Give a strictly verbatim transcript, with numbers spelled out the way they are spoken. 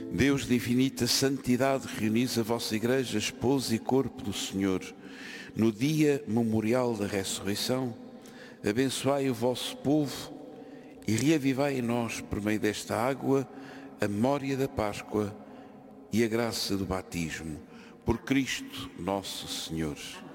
Deus de infinita santidade, reunis a vossa Igreja, esposa e corpo do Senhor, no dia memorial da ressurreição. Abençoai o vosso povo e reavivai em nós, por meio desta água, a memória da Páscoa e a graça do batismo. Por Cristo nosso Senhor.